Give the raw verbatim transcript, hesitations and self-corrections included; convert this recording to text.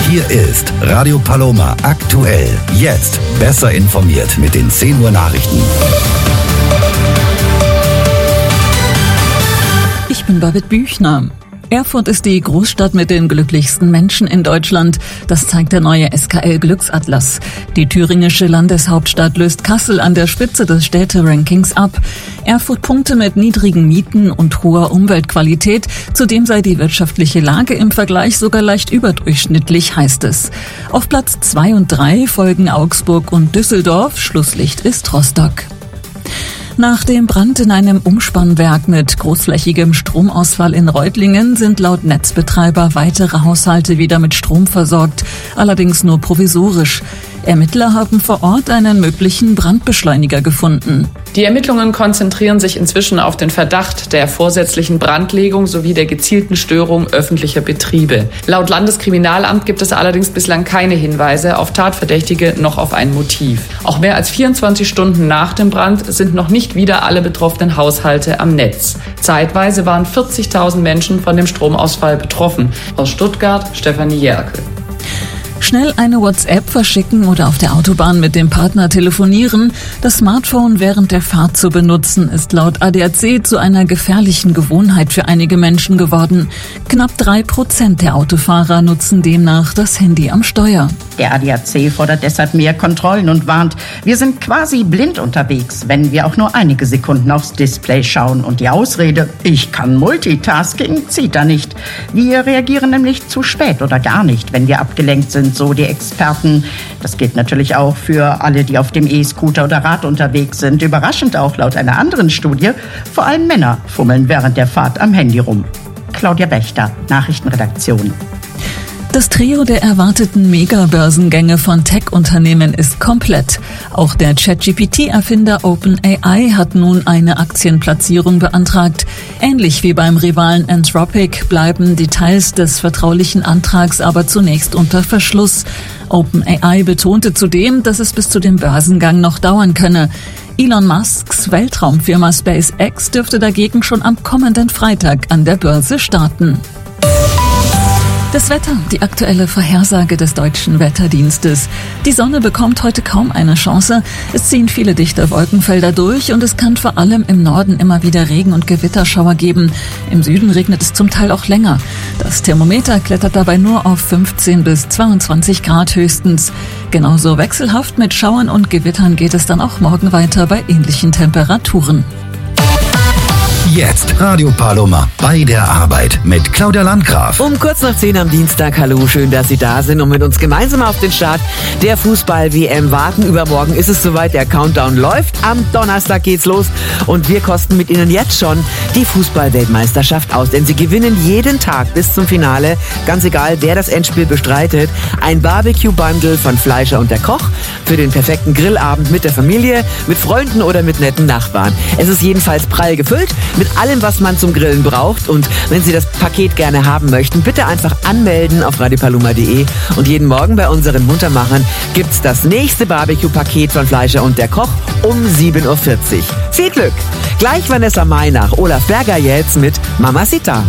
Hier ist Radio Paloma aktuell. Jetzt besser informiert mit den zehn Uhr Nachrichten. Ich bin Babette Büchner. Erfurt ist die Großstadt mit den glücklichsten Menschen in Deutschland. Das zeigt der neue S K L-Glücksatlas. Die thüringische Landeshauptstadt löst Kassel an der Spitze des Städterankings ab. Erfurt punkte mit niedrigen Mieten und hoher Umweltqualität. Zudem sei die wirtschaftliche Lage im Vergleich sogar leicht überdurchschnittlich, heißt es. Auf Platz zwei und drei folgen Augsburg und Düsseldorf. Schlusslicht ist Rostock. Nach dem Brand in einem Umspannwerk mit großflächigem Stromausfall in Reutlingen sind laut Netzbetreiber weitere Haushalte wieder mit Strom versorgt, allerdings nur provisorisch. Ermittler haben vor Ort einen möglichen Brandbeschleuniger gefunden. Die Ermittlungen konzentrieren sich inzwischen auf den Verdacht der vorsätzlichen Brandlegung sowie der gezielten Störung öffentlicher Betriebe. Laut Landeskriminalamt gibt es allerdings bislang keine Hinweise auf Tatverdächtige noch auf ein Motiv. Auch mehr als vierundzwanzig Stunden nach dem Brand sind noch nicht wieder alle betroffenen Haushalte am Netz. Zeitweise waren vierzigtausend Menschen von dem Stromausfall betroffen. Aus Stuttgart, Stefanie Jerkel. Schnell eine WhatsApp verschicken oder auf der Autobahn mit dem Partner telefonieren. Das Smartphone während der Fahrt zu benutzen, ist laut A D A C zu einer gefährlichen Gewohnheit für einige Menschen geworden. Knapp drei Prozent der Autofahrer nutzen demnach das Handy am Steuer. Der A D A C fordert deshalb mehr Kontrollen und warnt, wir sind quasi blind unterwegs, wenn wir auch nur einige Sekunden aufs Display schauen. Und die Ausrede, ich kann Multitasking, zieht da nicht. Wir reagieren nämlich zu spät oder gar nicht, wenn wir abgelenkt sind, so die Experten. Das gilt natürlich auch für alle, die auf dem E-Scooter oder Rad unterwegs sind. Überraschend auch laut einer anderen Studie, vor allem Männer fummeln während der Fahrt am Handy rum. Claudia Wächter, Nachrichtenredaktion. Das Trio der erwarteten Mega-Börsengänge von Tech-Unternehmen ist komplett. Auch der ChatGPT-Erfinder OpenAI hat nun eine Aktienplatzierung beantragt. Ähnlich wie beim Rivalen Anthropic bleiben Details des vertraulichen Antrags aber zunächst unter Verschluss. OpenAI betonte zudem, dass es bis zu dem Börsengang noch dauern könne. Elon Musks Weltraumfirma SpaceX dürfte dagegen schon am kommenden Freitag an der Börse starten. Das Wetter, die aktuelle Vorhersage des Deutschen Wetterdienstes. Die Sonne bekommt heute kaum eine Chance. Es ziehen viele dichte Wolkenfelder durch und es kann vor allem im Norden immer wieder Regen- und Gewitterschauer geben. Im Süden regnet es zum Teil auch länger. Das Thermometer klettert dabei nur auf fünfzehn bis zweiundzwanzig Grad höchstens. Genauso wechselhaft mit Schauern und Gewittern geht es dann auch morgen weiter bei ähnlichen Temperaturen. Jetzt Radio Paloma bei der Arbeit mit Claudia Landgraf. Um kurz nach zehn am Dienstag. Hallo, schön, dass Sie da sind und mit uns gemeinsam auf den Start der Fußball-W M warten. Übermorgen ist es soweit, der Countdown läuft. Am Donnerstag geht's los und wir kosten mit Ihnen jetzt schon die Fußball-Weltmeisterschaft aus. Denn Sie gewinnen jeden Tag bis zum Finale, ganz egal, wer das Endspiel bestreitet, ein Barbecue-Bundle von Fleischer und der Koch für den perfekten Grillabend mit der Familie, mit Freunden oder mit netten Nachbarn. Es ist jedenfalls prall gefüllt mit allem, was man zum Grillen braucht. Und wenn Sie das Paket gerne haben möchten, bitte einfach anmelden auf radio paloma punkt de. Und jeden Morgen bei unseren Muntermachern gibt's das nächste Barbecue-Paket von Fleischer und der Koch um sieben Uhr vierzig. Viel Glück! Gleich Vanessa Mai nach Olaf Berger jetzt mit Mamacita.